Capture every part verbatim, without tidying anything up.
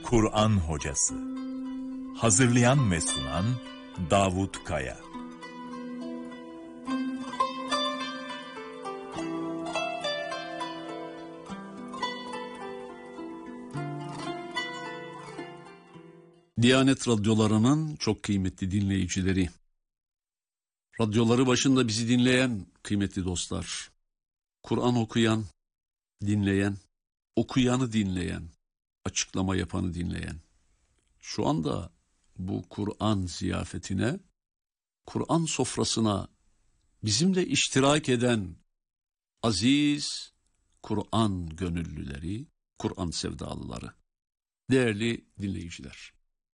Kur'an Hocası. Hazırlayan ve sunan Davut Kaya. Diyanet radyolarının çok kıymetli dinleyicileri, radyoları başında bizi dinleyen kıymetli dostlar, Kur'an okuyan, dinleyen, okuyanı dinleyen, açıklama yapanı dinleyen, şu anda bu Kur'an ziyafetine, Kur'an sofrasına bizimle iştirak eden aziz Kur'an gönüllüleri, Kur'an sevdalıları, değerli dinleyiciler.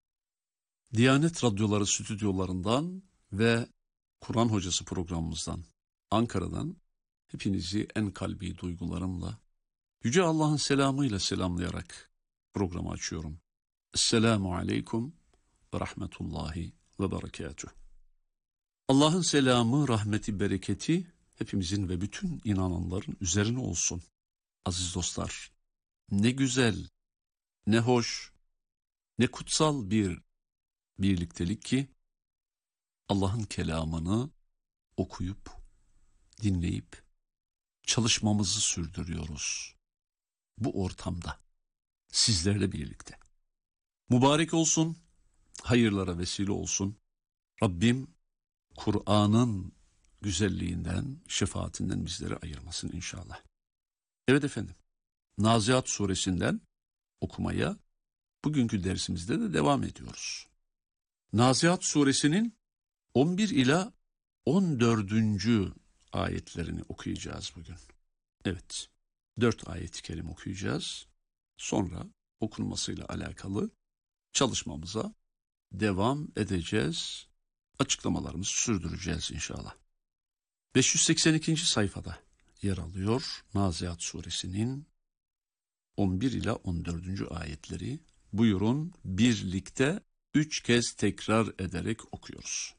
Diyanet radyoları stüdyolarından ve Kur'an Hocası programımızdan, Ankara'dan hepinizi en kalbi duygularımla, Yüce Allah'ın selamıyla selamlayarak programı açıyorum. Esselamu aleyküm ve rahmetullahi ve berekatuhu. Allah'ın selamı, rahmeti, bereketi hepimizin ve bütün inananların üzerine olsun. Aziz dostlar, ne güzel, ne hoş, ne kutsal bir birliktelik ki Allah'ın kelamını okuyup, dinleyip, çalışmamızı sürdürüyoruz. Bu ortamda, sizlerle birlikte. Mübarek olsun, hayırlara vesile olsun. Rabbim Kur'an'ın güzelliğinden, şefaatinden bizleri ayırmasın inşallah. Evet efendim, Naziat suresinden okumaya bugünkü dersimizde de devam ediyoruz. Naziat suresinin on bir ila on dördüncü ayetlerini okuyacağız bugün. Evet, dört ayet-i kerim okuyacağız. Sonra okunmasıyla alakalı çalışmamıza devam edeceğiz. Açıklamalarımızı sürdüreceğiz inşallah. beş yüz seksen ikinci sayfada yer alıyor Naziat suresinin on bir ila on dördüncü ayetleri. Buyurun birlikte üç kez tekrar ederek okuyoruz.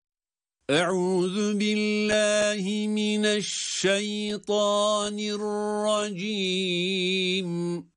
Euzu billahi mineşşeytanirracim.